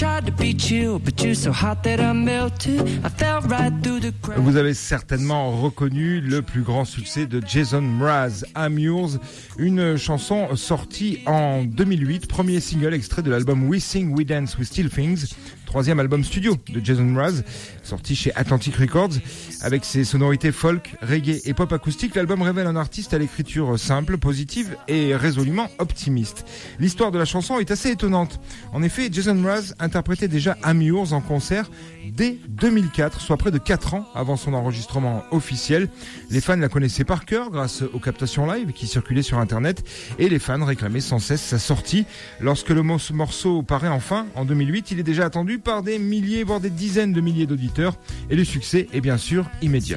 Vous avez certainement reconnu le plus grand succès de Jason Mraz, I'm Yours, une chanson sortie en 2008, premier single extrait de l'album We Sing, We Dance, We Steal Things, troisième album studio de Jason Mraz, sorti chez Atlantic Records. Avec ses sonorités folk, reggae et pop acoustique, l'album révèle un artiste à l'écriture simple, positive et résolument optimiste. L'histoire de la chanson est assez étonnante. En effet, Jason Mraz interprétait déjà I'm Yours en concert dès 2004, soit près de 4 ans avant son enregistrement officiel. Les fans la connaissaient par cœur grâce aux captations live qui circulaient sur Internet et les fans réclamaient sans cesse sa sortie. Lorsque le morceau paraît enfin, en 2008, il est déjà attendu par des milliers, voire des dizaines de milliers d'auditeurs et le succès est bien sûr immédiat.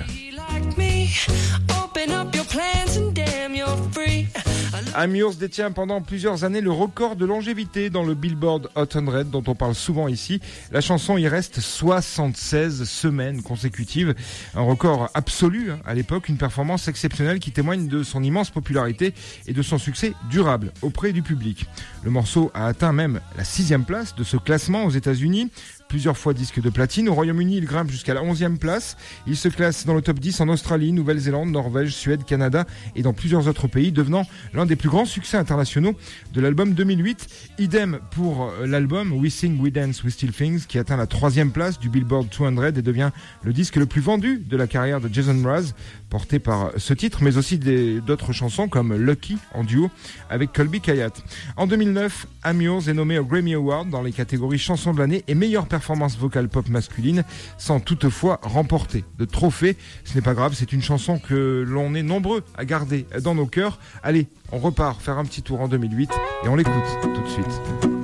I'm Yours détient pendant plusieurs années le record de longévité dans le Billboard Hot 100 dont on parle souvent ici. La chanson y reste 76 semaines consécutives, un record absolu à l'époque, une performance exceptionnelle qui témoigne de son immense popularité et de son succès durable auprès du public. Le morceau a atteint même la 6e place de ce classement aux États-Unis. Plusieurs fois disque de platine. Au Royaume-Uni, il grimpe jusqu'à la 11e place. Il se classe dans le top 10 en Australie, Nouvelle-Zélande, Norvège, Suède, Canada et dans plusieurs autres pays, devenant l'un des plus grands succès internationaux de l'album 2008. Idem pour l'album We Sing, We Dance, We Steal Things, qui atteint la 3e place du Billboard 200 et devient le disque le plus vendu de la carrière de Jason Mraz, porté par ce titre, mais aussi d'autres chansons comme Lucky en duo avec Colby Kayat. En 2009, I'm Yours est nommé au Grammy Award dans les catégories chansons de l'année et meilleure performance vocale pop masculine, sans toutefois remporter de trophée. Ce n'est pas grave, c'est une chanson que l'on est nombreux à garder dans nos cœurs. Allez, on repart faire un petit tour en 2008 et on l'écoute tout de suite.